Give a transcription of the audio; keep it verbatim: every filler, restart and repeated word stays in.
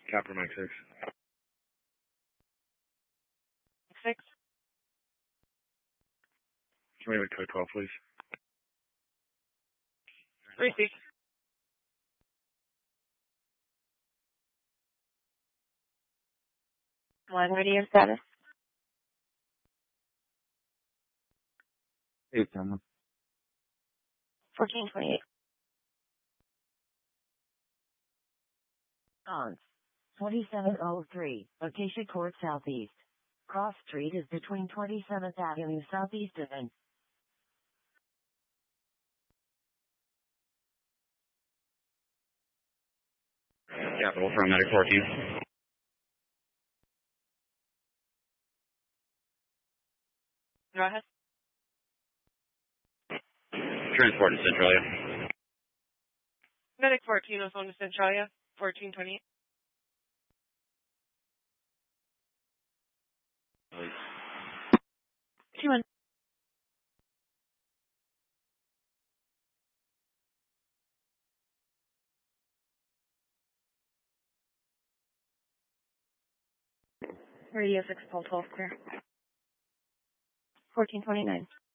Capra Mike six. Six. Can we have a code twelve, please? Receive. One radio status. Eight, ten. fourteen twenty-eight. On. twenty-seven oh three, Acacia Court Southeast. Cross Street is between twenty-seventh Avenue Southeast and Capital Paramedic fourteen. Go ahead. Transport to Centralia. Medic fourteen is on to Centralia. fourteen twenty-eight. Two one. Radio six, Pole twelve, clear. fourteen twenty-nine.